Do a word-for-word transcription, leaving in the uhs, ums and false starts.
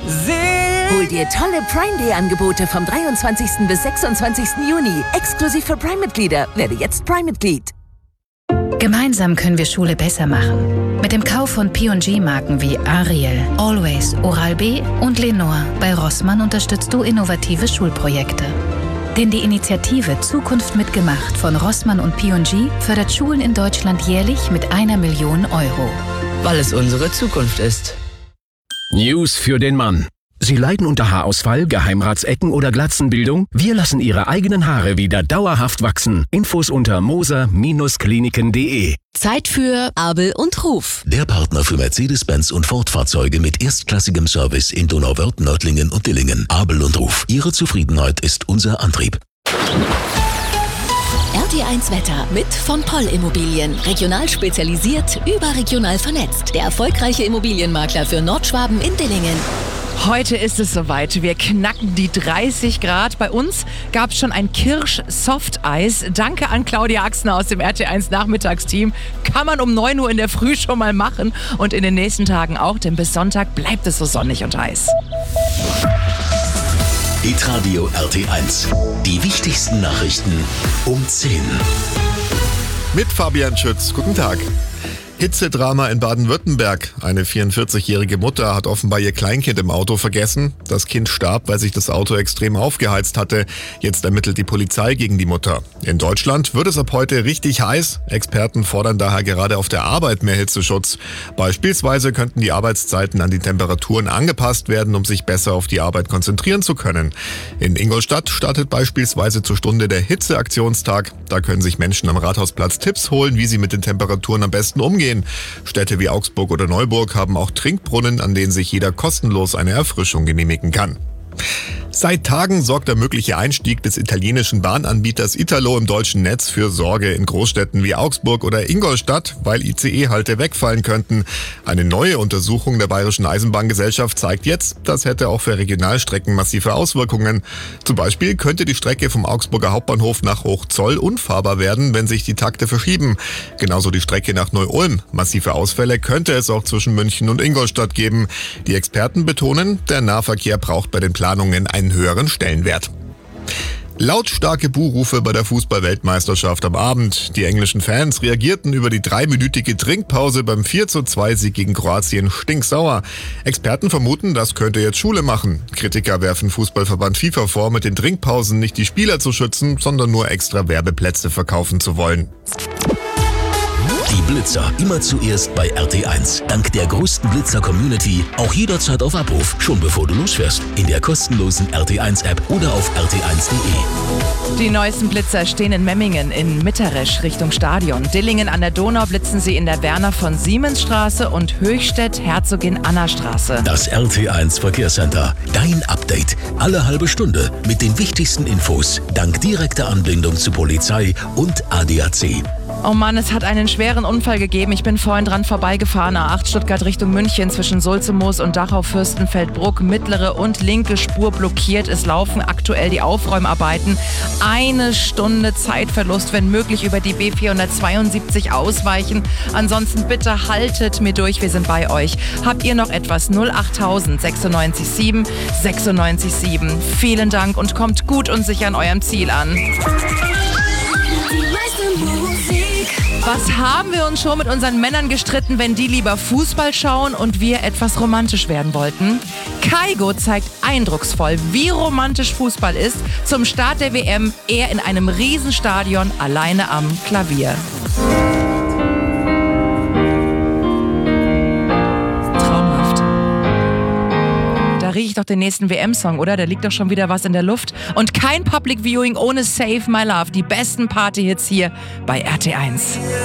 Hol dir tolle Prime Day Angebote vom dreiundzwanzigsten bis sechsundzwanzigsten Juni. Exklusiv für Prime-Mitglieder. Werde jetzt Prime-Mitglied. Gemeinsam können wir Schule besser machen. Mit dem Kauf von P und G-Marken wie Ariel, Always, Oral-B und Lenore bei Rossmann unterstützt du innovative Schulprojekte. Denn die Initiative Zukunft mitgemacht von Rossmann und P und G fördert Schulen in Deutschland jährlich mit einer Million Euro. Weil es unsere Zukunft ist. News für den Mann. Sie leiden unter Haarausfall, Geheimratsecken oder Glatzenbildung? Wir lassen Ihre eigenen Haare wieder dauerhaft wachsen. Infos unter moser Kliniken punkt de. Zeit für Abel und Ruf. Der Partner für Mercedes-Benz und Ford-Fahrzeuge mit erstklassigem Service in Donauwörth, Nördlingen und Dillingen. Abel und Ruf. Ihre Zufriedenheit ist unser Antrieb. R T eins Wetter mit von Poll Immobilien. Regional spezialisiert, überregional vernetzt. Der erfolgreiche Immobilienmakler für Nordschwaben in Dillingen. Heute ist es soweit. Wir knacken die dreißig Grad. Bei uns gab es schon ein Kirsch-Softeis. Danke an Claudia Axner aus dem R T eins Nachmittagsteam. Kann man um neun Uhr in der Früh schon mal machen. Und in den nächsten Tagen auch, denn bis Sonntag bleibt es so sonnig und heiß. Hitradio R T eins. Die wichtigsten Nachrichten um zehn. Mit Fabian Schütz. Guten Tag. Hitzedrama in Baden-Württemberg. Eine vierundvierzigjährige Mutter hat offenbar ihr Kleinkind im Auto vergessen. Das Kind starb, weil sich das Auto extrem aufgeheizt hatte. Jetzt ermittelt die Polizei gegen die Mutter. In Deutschland wird es ab heute richtig heiß. Experten fordern daher gerade auf der Arbeit mehr Hitzeschutz. Beispielsweise könnten die Arbeitszeiten an die Temperaturen angepasst werden, um sich besser auf die Arbeit konzentrieren zu können. In Ingolstadt startet beispielsweise zur Stunde der Hitzeaktionstag. Da können sich Menschen am Rathausplatz Tipps holen, wie sie mit den Temperaturen am besten umgehen. Städte wie Augsburg oder Neuburg haben auch Trinkbrunnen, an denen sich jeder kostenlos eine Erfrischung genehmigen kann. Seit Tagen sorgt der mögliche Einstieg des italienischen Bahnanbieters Italo im deutschen Netz für Sorge in Großstädten wie Augsburg oder Ingolstadt, weil I C E-Halte wegfallen könnten. Eine neue Untersuchung der Bayerischen Eisenbahngesellschaft zeigt jetzt, das hätte auch für Regionalstrecken massive Auswirkungen. Zum Beispiel könnte die Strecke vom Augsburger Hauptbahnhof nach Hochzoll unfahrbar werden, wenn sich die Takte verschieben. Genauso die Strecke nach Neu-Ulm. Massive Ausfälle könnte es auch zwischen München und Ingolstadt geben. Die Experten betonen, der Nahverkehr braucht bei den Planungen einen höheren Stellenwert. Lautstarke Buhrufe bei der Fußball-Weltmeisterschaft am Abend. Die englischen Fans reagierten über die dreiminütige Trinkpause beim vier zu zwei Sieg gegen Kroatien stinksauer. Experten vermuten, das könnte jetzt Schule machen. Kritiker werfen Fußballverband FIFA vor, mit den Trinkpausen nicht die Spieler zu schützen, sondern nur extra Werbeplätze verkaufen zu wollen. Die Blitzer immer zuerst bei R T eins. Dank der größten Blitzer-Community auch jederzeit auf Abruf, schon bevor du losfährst. In der kostenlosen R T eins App oder auf R T eins Punkt de. Die neuesten Blitzer stehen in Memmingen in Mitteresch Richtung Stadion. Dillingen an der Donau blitzen sie in der Werner von Siemens Straße und Höchstädt Herzogin Anna Straße. Das R T eins Verkehrscenter. Dein Update. Alle halbe Stunde mit den wichtigsten Infos. Dank direkter Anbindung zu Polizei und A D A C. Oh Mann, es hat einen schweren Unfall gegeben. Ich bin vorhin dran vorbeigefahren. A acht Stuttgart Richtung München zwischen Sulzemoos und Dachau-Fürstenfeldbruck. Mittlere und linke Spur blockiert. Es laufen aktuell die Aufräumarbeiten. Eine Stunde Zeitverlust, wenn möglich über die B vierhundertzweiundsiebzig ausweichen. Ansonsten bitte haltet mir durch, wir sind bei euch. Habt ihr noch etwas? null acht null null sechs sieben sechs sechs sieben. Vielen Dank und kommt gut und sicher an eurem Ziel an. Was haben wir uns schon mit unseren Männern gestritten, wenn die lieber Fußball schauen und wir etwas romantisch werden wollten? Kaigo zeigt eindrucksvoll, wie romantisch Fußball ist. Zum Start der W M er in einem Riesenstadion alleine am Klavier. Traumhaft. Da rieche ich doch den nächsten W M-Song, oder? Da liegt doch schon wieder was in der Luft. Und kein Public Viewing ohne Save My Love. Die besten Party-Hits hier bei R T eins.